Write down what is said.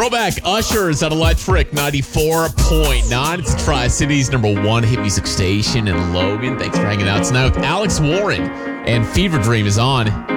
Throwback Ushers at Electric 94.9. It's Tri-City's #1 hit music station in Logan. Thanks for hanging out tonight with Alex Warren. And Fever Dream is on